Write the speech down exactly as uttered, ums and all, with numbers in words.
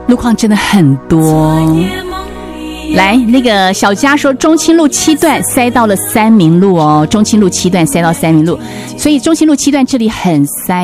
路况真的很多。来，那个小佳说中清路七段塞到了三民路哦，中清路七段塞到三民路，所以中清路七段这里很塞。